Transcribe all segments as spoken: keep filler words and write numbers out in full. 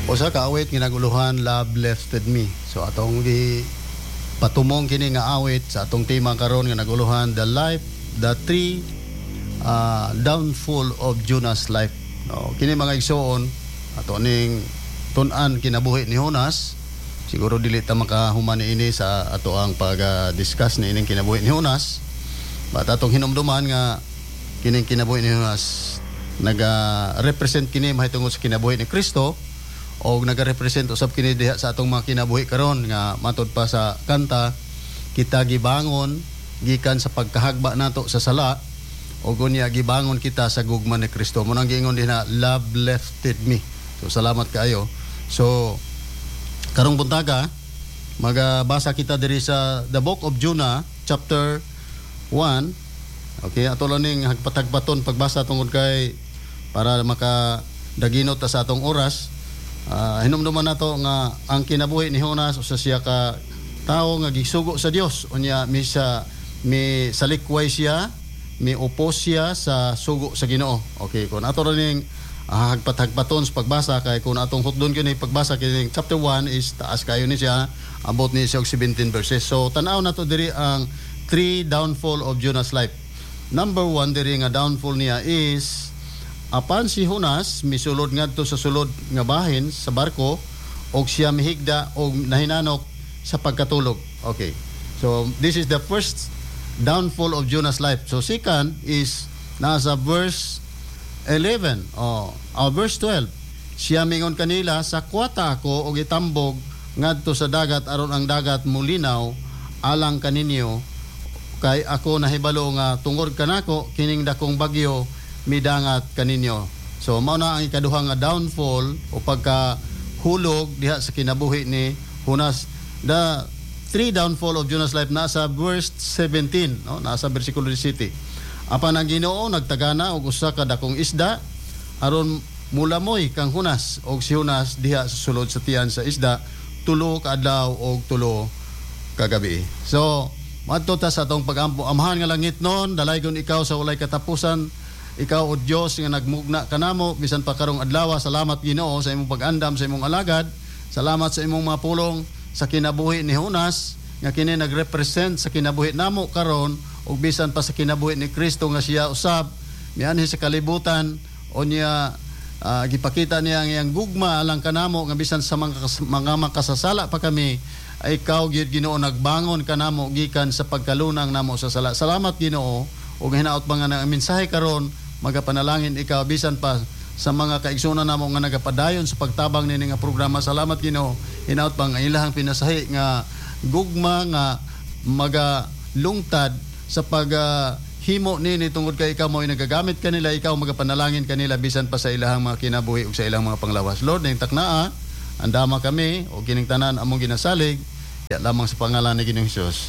Usa ka awit ginaguluhan, Love Lifted Me. So atong di patumong kini nga awit sa atong tema karon nga naguluhan, the life, the three uh, downfall of Jonah's life. No, kini mga igsoon ato ning tun-an kinabuhi ni Jonas. Siguro dili ta makahuman ini sa ato ang pag-discuss ni ining kinabuhi ni Jonas. But atong hinumduman nga kining kinabuhi ni Jonas naga-represent kini mahitungod sa kinabuhi ni Kristo, o naga-represent usab kini diha sa atong mga kinabuhi karon nga matud pa sa kanta, kita gibangon gikan sa pagkahagba nato sa sala, o gunya gibangon kita sa gugma ni Kristo. Mo nang giingon din na love lifted me. So salamat kaayo. So karong buntaga magabasa kita diri sa the book of Jonah chapter one. Okay, ato lang ning hagpatagpaton pagbasa tungod kay para maka daginot ta sa atong oras. Uh, hinumduman nato nga ang kinabuhi ni Jonas usa siya ka tawo nga gisugo sa Dios, unya mi sa mi salikway siya, mi opos siya sa sugo sa Ginoo. Okay, kun ato ning uh, hagpatagpaton sa pagbasa kay kun atong hutdon kini pagbasa kini chapter one is taas kayo ni siya, abot ni siya og seventeen verses. So tan-aw nato diri ang three downfall of Jonah's life. Number one diri nga downfall niya is apan si Jonas misulod ngadto sa sulod nga bahin sa barko, og siya mihigda og nahinanok sa pagkatulog. Okay. So this is the first downfall of Jonah's life. So second is nasa verse eleven. Oh, oh verse twelve. Siya mingon kanila, sa kwata ako og itambog ngadto sa dagat aron ang dagat mulinaw alang kaninyo, kay ako nahibalo nga tungod kanako kining dakong bagyo midangat kaninyo. So mao na ang ikaduha nga downfall o pagka hulog diha sa kinabuhi ni Jonas. The three downfall of Jonah's life nasa verse seventeen, no, nasa bersikulo seventeen. Apan ang Ginoo nagtagana og usa ka dakong isda aron mulamoy kang Jonas, og si Jonas diha sa sulod sa tiyan sa isda tulo ka adlaw og tulo ka gabi. So madto ta sa atong pagampo, amahan nga langit non, dalaygon ikaw sa walay katapusan. Ikaw o Dios nga nagmugna kanamo bisan pa karong adlaw. Salamat Ginoo sa imong pag-andam sa imong alagad. Salamat sa imong mga pulong sa kinabuhi ni Jonas nga kini nagrepresent sa kinabuhi namo karon, ug bisan pa sa kinabuhi ni Kristo nga siya usab mianhi sa kalibutan, o niya uh, gipakita niya ang iyang gugma alang kanamo nga bisan sa mga, mga makasasala pa kami, ay ikaw gyud Ginoo nagbangon kanamo gikan sa pagkalunang namo sa sala. Salamat Ginoo, ug hinaot pa nga ang mensahe karon magapanalangin ikaw bisan pa sa mga kaigsunan namo nga nagapadayon sa pagtabang nini nga programa. Salamat Ginoo, hinaot pa nga ilahang pinasahi nga gugma nga magalungtad sa paghimo uh, nini tungod kay ikaw mo'y nagagamit kanila, ikaw magapanalangin kanila bisan pa sa ilahang mga kinabuhi ug sa ilang mga panglawas. Lord, ning taknaa andama kami o kining tanan among ginasalig ya lamang sa pangalan ni Ginoong Hesus.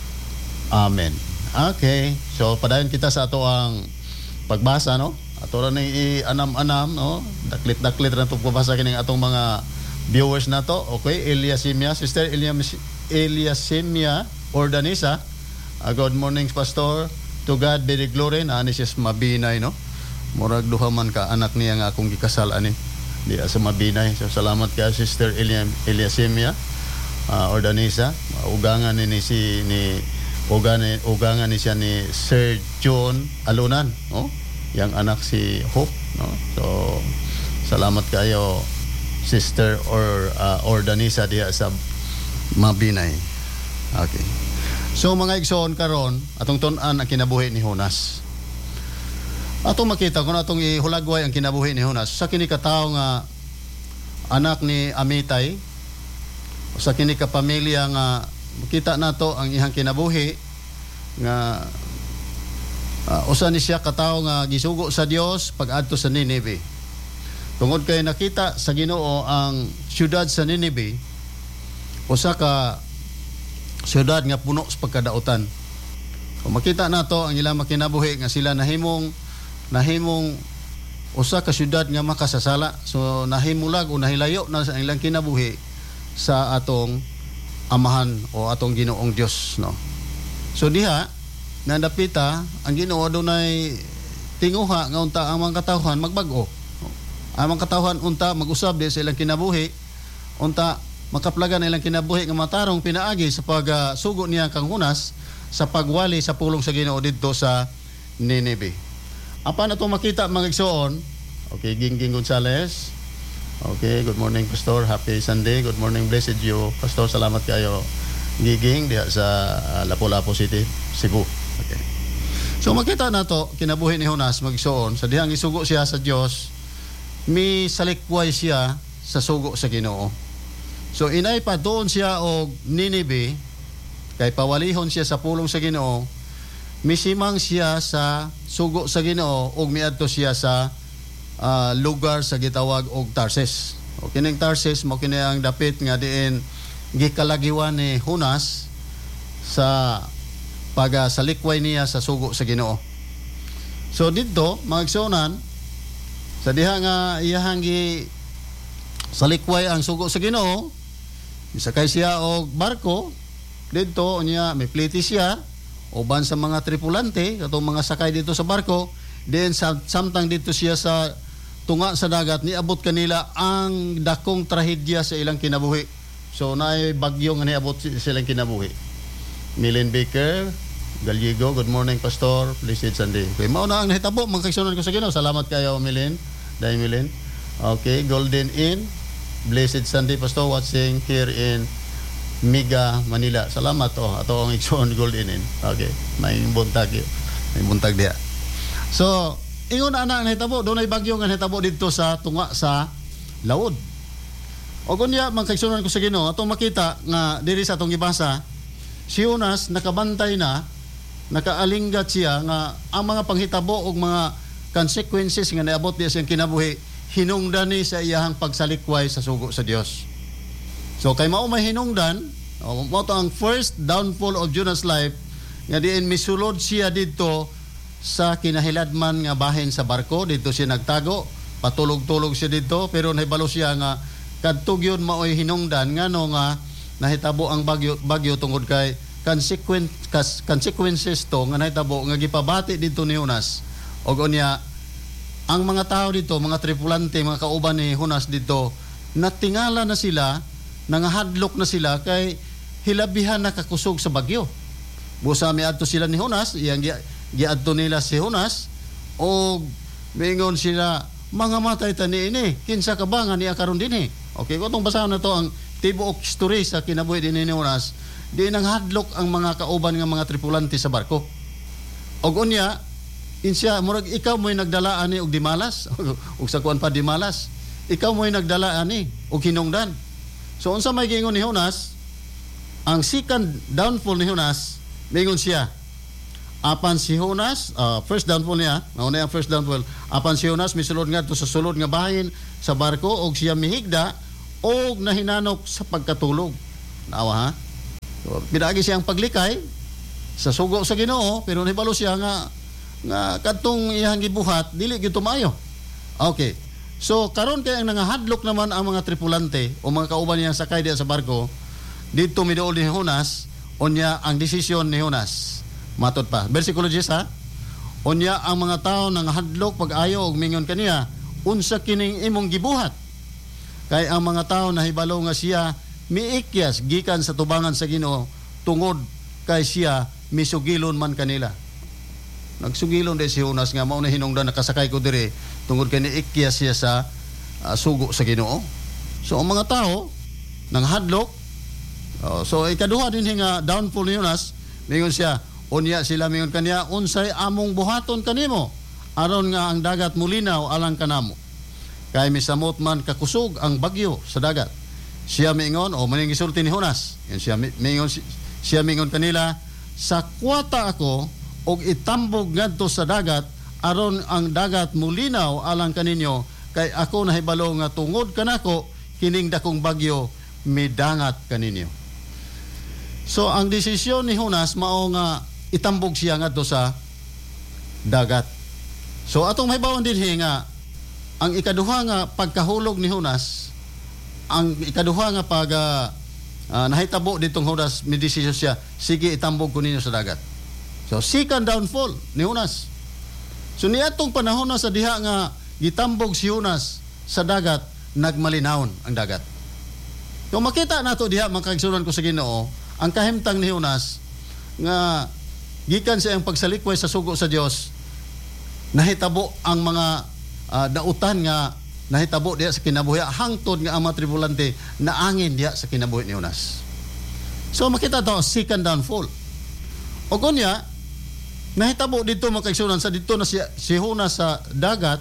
Amen. Okay, so padayon kita sa ato ang pagbasa, no? Ato ra ning i-anam-anam, no? Daklit-daklit ra to pagbasa kining atong mga viewers nato. Okay, Eliasimia, Sister Elias Eliasimia Ordanisa. Uh, good morning, Pastor. To God be the glory. Na ani siya mabinay, no? Murag duha man ka anak niya nga akong gikasal ani. Di sa mabinay. So salamat kay Sister Eliam Eliasimia uh, Ordanisa. Ugangan ni si ni ugangan ugangan ni siya ni Sir John Alunan, no? Yang anak si Hope, no? So salamat kayo Sister or uh, Ordanisa diha sa Mabinay. Okay. So mga igsoon karon atong tun-an ang kinabuhi ni Jonas. Atong makita kung atong ihulagway ang kinabuhi ni Jonas sa kini ka tawo nga anak ni Amitay, sa kini ka pamilya nga makita nato ang ihang kinabuhi nga uh, usa ni siya katawo nga gisugo sa Dios pag-adto sa Nineveh. Tungod kay nakita sa Ginoo ang syudad sa Nineveh, usa ka syudad nga puno sa pagkadautan. Kung makita nato ang ilang makinabuhi nga sila nahimong nahimong usa ka syudad nga makasasala. So nahimulag o nahilayo na sa ilang kinabuhi sa atong amahan o atong Ginoong Dios, no? So diha nandapita ang Ginoo dunay tinguha nga unta ang mga katawhan magbag-o. Amang katawhan unta mag-usab di sa ilang kinabuhi, unta makaplagan ilang kinabuhi nga matarong pinaagi sa pagsugo uh, niya kang Hunas sa pagwali sa pulong sa Ginoo didto sa Nineveh. Apan ato makita mga igsoon, okay, Gingging Gonzales. Okay, good morning Pastor, happy Sunday. Good morning, blessed you Pastor. Salamat kayo Giging diha sa uh, Lapu-Lapu City, Cebu. Okay. So makita nato kinabuhi ni Hunas mag-igsoon sa dihang isugo siya sa Dios. Mi salikway siya sa sugo sa Ginoo. So inay pa doon siya og Nineveh kay pawalihon siya sa pulong sa Ginoo. Misimang siya sa sugo sa Ginoo ug miadto siya sa uh, lugar sa gitawag og Tarsis. O kining Tarsis mo kini ang dapit nga diin gikalagiwan ni Hunas sa pagasalikway niya sa sugo sa Ginoo. So didto magsunan sa diha nga iyahang gi salikway ang sugo sa Ginoo, misakay siya og barko didto unya may pliti siya uban sa mga tripulante katong mga sakay dito sa barko, then samtang dito siya sa tunga sa dagat niabot kanila ang dakong trahedya sa ilang kinabuhi. So naay bagyo nga niabot sa ilang kinabuhi. Millen Baker Gallego, good morning Pastor, blessed Sunday. Okay, mao na ang nahitabo magkaigsoonan ko sa Ginoo. Salamat kayo Millen. Dahil Millen. Okay, Golden Inn. Blessed Sunday, Pastor, watching here in Miga, Manila. Salamat oh, ato ang igsoon Golden Inn. Okay, may buntag yun. May buntag diya. So, ingon na na nahitabo, doon ay bagyo nga nahitabo dito sa tunga sa Laod. O kunya, magkaigsunan ko sa Ginoo, atong makita nga diri sa atong gibasa, si Hunas nakabantay na, nakaalinggat siya nga ang mga panghitabo o mga consequences nga naabot diya siyang kinabuhi hinungdan ni sa iyahang pagsalikway sa sugo sa Dios. So kay mao may hinungdan, o, mao to ang first downfall of Jonah's life nga diin misulod siya dito sa kinahiladman nga bahin sa barko. Dito siya nagtago, patulog-tulog siya dito, pero nahibalo siya nga kadtog yun maoy hinungdan ngano nga nahitabo ang bagyo bagyo tungod kay consequent consequences to nga nahitabo nga gipabati dito ni Hunas. Og unya ang mga tao dito, mga tripulante, mga kauban ni Hunas dito, natingala na sila, nangahadlok na sila kay hilabihan na kakusog sa bagyo. Busa miadto sila ni Hunas, iyang giadto nila si Hunas, o mingon sila, mga matay tani ini, kinsa ka ba nga niya karon dinhi? Okay, kung itong basahan na to ang tibuok story sa kinabuhi din ni Hunas, di nang hadlok ang mga kauban ng mga tripulante sa barko. Og unya, insya, murag ikaw mo'y nagdala ani og dimalas, og sa kuan pa dimalas, ikaw mo'y nagdala ani og hinungdan. So unsa may giingon ni Hunas, ang second downfall ni Hunas, mingon siya, apan si Hunas, uh, first downfall niya, nauna ang first downfall, apan si Hunas misulod nga to sa sulod nga bahin sa barko og siya mihigda og nahinanok sa pagkatulog. Naawa ha? So, pinagi siyang paglikay sa sugo sa Ginoo, pero nahibalo siya nga nga kadtong iyang gibuhat dili gyud tumayo. Okay. So karon kay ang nangahadlok naman ang mga tripulante o mga kauban niya sakay diya sa barko, dito miduol ni Hunas, unya ang desisyon ni Hunas. Matod pa. Bersikulo ten ha. Unya ang mga tao nangahadlok pag-ayo og mingon kaniya, unsa kining imong gibuhat? Kay ang mga tao nahibalo nga siya miikyas gikan sa tubangan sa Ginoo tungod kay siya misugilon man kanila. Nagsugilon din si Hunas nga mao na hinungdan nakasakay ko dire tungod kay niikyas siya sa uh, sugo sa Ginoo. So ang mga tao nang hadlok, uh, so ikaduha din nga downfall ni Hunas, mingon siya, unya sila mingon kaniya, unsay among buhaton kanimo aron nga ang dagat mulinaw alang kanamo. Kay misamot man kakusog ang bagyo sa dagat. Siya mingon o maning gisulti ni Hunas. Yan siya mingon siya mingon kanila, sa kwata ako og itambog ngadto sa dagat aron ang dagat mulinaw alang kaninyo, kay ako nahibalo nga tungod kanako kining dakong bagyo midangat kaninyo. So ang desisyon ni Hunas mao nga itambog siya ngadto sa dagat. So atong mahibawon dinhi nga ang ikaduha nga pagkahulog ni Hunas, ang ikaduha nga pag uh, uh, nahitabo ditong Hunas, may desisyon siya, sige itambog ko ninyo sa dagat. So, second downfall ni Hunas. So, niatong panahon na sa diha nga gitambog si Hunas sa dagat nagmalinawon ang dagat. Kung makita nato diha mga kaigsunan ko sa Ginoo, ang kahimtang ni Jonas nga gikan sa iyang pagsalikway sa sugo sa Dios, nahitabo ang mga uh, dautan nga nahitabo diha sa kinabuhi hangtod nga ang mga tribulante naangin diha sa kinabuhi ni Jonas. So makita to second downfall. O kunya nahitabo dito mga kaigsunan sa dito na si, si Jonas sa dagat,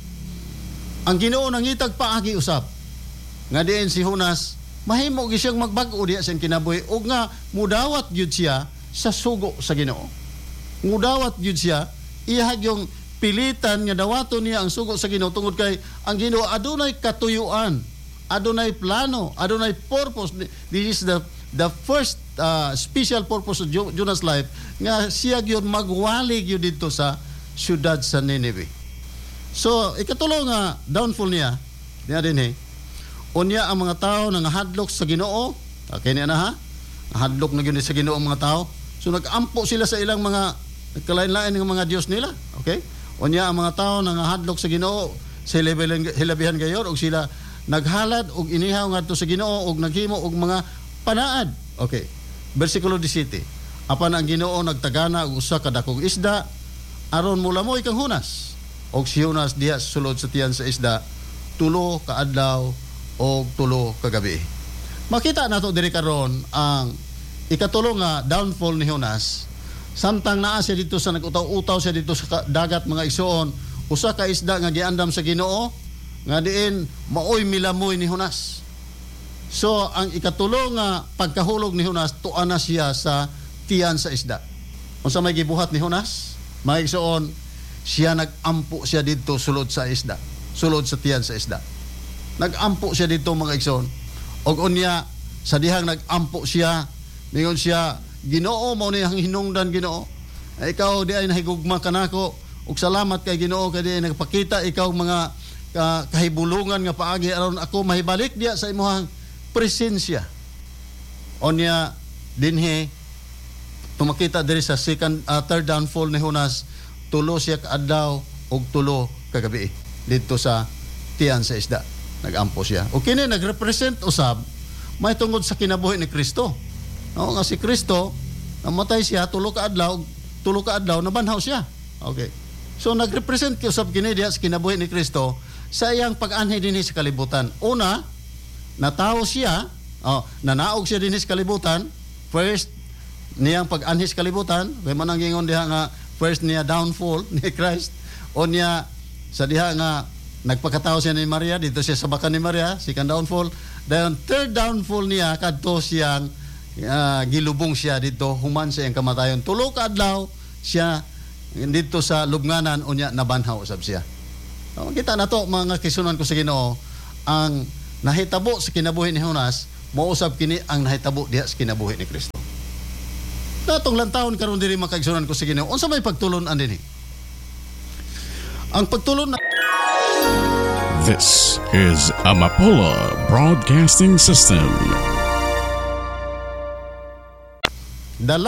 ang Ginoo nangitag paagi usab nga diin si Jonas mahimo gi siyang magbag-o diha sa kinabuhi ug nga mudawat gyud siya sa sugo sa Ginoo. Mudawat gyud siya iyahag yung pilitan nga dawaton niya ang sugo sa Ginoo tungod kay ang Ginoo adunay katuyuan, adunay plano, adunay purpose. This is the the first uh, special purpose of Jonas' life nga siya gyud magwalig gyud dito sa syudad sa Nineveh. So ikatulo nga downfall niya niya din eh unya ang mga tao nangahadlok sa Ginoo. Okay niya na ha, hadlok na gyud sa Ginoo ang mga tao. So nagampo sila sa ilang mga nagkalain-lain ng mga Dios nila. Okay? Unya ang mga tao nangahadlok sa Ginoo sa hilabihan gayon og sila naghalad og inihaw ngadto sa Ginoo og naghimo og mga panaad. Okay. Bersikulo disete. Apan ang Ginoo nagtagana og usa ka dakong isda aron mulamoy kang Jonas. Og si Jonas diha sulod sa tiyan sa isda tulo ka adlaw og tulo ka gabi. Makita nato diri karon ang ikatulo nga downfall ni Jonas. Samtang naa siya dito sa nagutaw-utaw siya dito sa dagat mga igsoon, usa ka isda nga giandam sa Ginoo nga diin maoy milamoy ni Jonas. So ang ikatulo nga pagkahulog ni Jonas tuan na siya sa tiyan sa isda. Unsa may gibuhat ni Jonas? Mga igsoon, siya nagampo siya dito sulod sa isda, sulod sa tiyan sa isda. Nagampo siya dito mga igsoon. Og unya sa dihang nagampo siya, mingon siya, Ginoo mao ni ang hinungdan Ginoo. Ikaw di ay nahigugma kanako ug salamat kay Ginoo kay di ay nagpakita ikaw mga uh, kahibulungan nga paagi aron ako mahibalik diya sa imong presensya. Onya dinhi tumakita diri sa second uh, third downfall ni Jonas, tulo siya ka adlaw ug tulo ka gabi dito sa tiyan sa isda. Nagampo siya. O kini nagrepresent usab may tungod sa kinabuhi ni Kristo. No, nga si Kristo namatay siya tulo ka adlaw, tulo ka adlaw nabanhaw siya. Okay. So nagrepresent kay usab kini diha sa kinabuhi ni Kristo sa iyang pag-anhi dinhi sa kalibutan. Una, natawo siya, oh, nanaog siya dinhi sa kalibutan. First niyang pag-anhi sa kalibutan, kay man ang gingon diha nga first niya downfall ni Christ. O niya sa diha nga nagpakatawo siya ni Maria, dito siya sa baka ni Maria, second downfall. Then third downfall niya kadto siyang Uh, gilubong siya dito human sa iyang kamatayon. Tulo ka adlaw siya dito sa lubnganan unya nabanhaw usab siya. So, kita nato mga kisunan ko sa Ginoo, ang nahitabo sa kinabuhi ni Jonas mao usab kini ang nahitabo diha sa kinabuhi ni Kristo. Natong lantawon karon diri mga kisunan ko sa Ginoo, unsa may pagtulon-an dinhi? Ang pagtulon na This is Amapola Broadcasting System. The